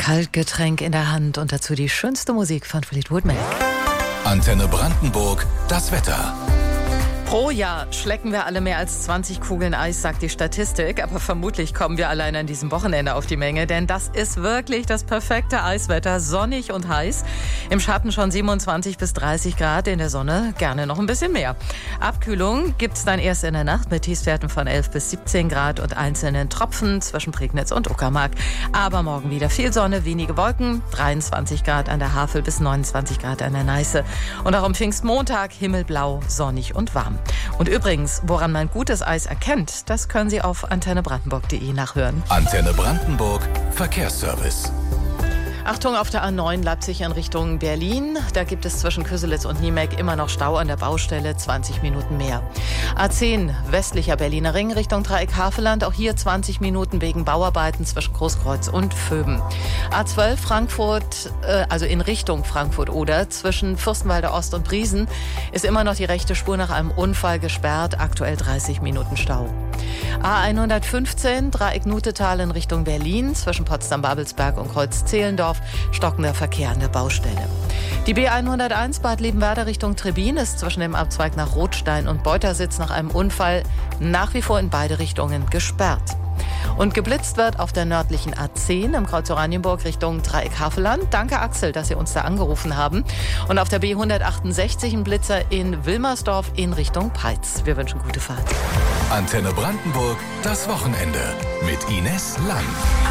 Kaltgetränk in der Hand und dazu die schönste Musik von Fleetwood Mac. Antenne Brandenburg, das Wetter. Pro Jahr schlecken wir alle mehr als 20 Kugeln Eis, sagt die Statistik. Aber vermutlich kommen wir allein an diesem Wochenende auf die Menge. Denn das ist wirklich das perfekte Eiswetter. Sonnig und heiß. Im Schatten schon 27 bis 30 Grad. In der Sonne gerne noch ein bisschen mehr. Abkühlung gibt's dann erst in der Nacht mit Tiefstwerten von 11 bis 17 Grad und einzelnen Tropfen zwischen Prignitz und Uckermark. Aber morgen wieder viel Sonne, wenige Wolken. 23 Grad an der Havel bis 29 Grad an der Neiße. Und auch am Pfingstmontag himmelblau, sonnig und warm. Und übrigens, woran man gutes Eis erkennt, das können Sie auf antennebrandenburg.de nachhören. Antenne Brandenburg, Verkehrsservice. Achtung auf der A9 Leipzig in Richtung Berlin. Da gibt es zwischen Köselitz und Niemek immer noch Stau an der Baustelle, 20 Minuten mehr. A10 westlicher Berliner Ring Richtung Dreieck Havelland. Auch hier 20 Minuten wegen Bauarbeiten zwischen Großkreuz und Vöben. A12 Frankfurt, also in Richtung Frankfurt-Oder, zwischen Fürstenwalder Ost und Briesen ist immer noch die rechte Spur nach einem Unfall gesperrt. Aktuell 30 Minuten Stau. A115 Dreieck Nutetal in Richtung Berlin zwischen Potsdam-Babelsberg und Kreuz-Zehlendorf stockender Verkehr an der Baustelle. Die B101 Bad Liebenwerda Richtung Trebin ist zwischen dem Abzweig nach Rothstein und Beutersitz nach einem Unfall nach wie vor in beide Richtungen gesperrt. Und geblitzt wird auf der nördlichen A10 im Kreuz Oranienburg Richtung Dreieck Havelland. Danke Axel, dass Sie uns da angerufen haben. Und auf der B168 ein Blitzer in Wilmersdorf in Richtung Peitz. Wir wünschen gute Fahrt. Antenne Brandenburg, das Wochenende mit Ines Lang.